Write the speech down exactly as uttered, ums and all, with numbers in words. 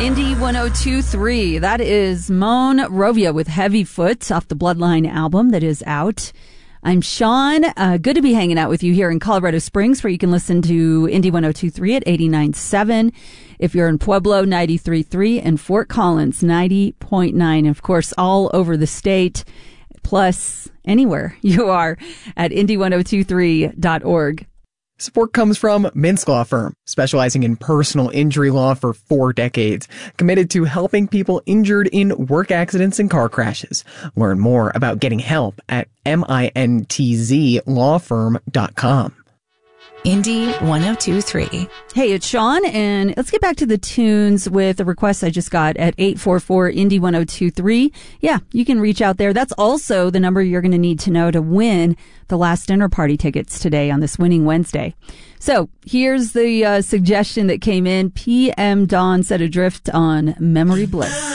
Indy one oh two point three. That is Mon Rovia with Heavy Foot off the Bloodline album that is out. I'm Sean. Uh, good to be hanging out with you here in Colorado Springs, where you can listen to Indy one oh two point three at eighty-nine point seven. If you're in Pueblo, ninety-three point three, and Fort Collins, ninety point nine. Of course, all over the state, plus anywhere you are at indy one oh two three dot org. Support comes from Mintz Law Firm, specializing in personal injury law for four decades, committed to helping people injured in work accidents and car crashes. Learn more about getting help at mintz law firm dot com. Indy one oh two point three. Hey, it's Sean, and let's get back to the tunes with a request I just got at eight four four Indy one oh two point three. Yeah, you can reach out there. That's also the number you're going to need to know to win the Last Dinner Party tickets today on this Winning Wednesday. So here's the uh, suggestion that came in. P M Dawn set adrift on Memory Bliss.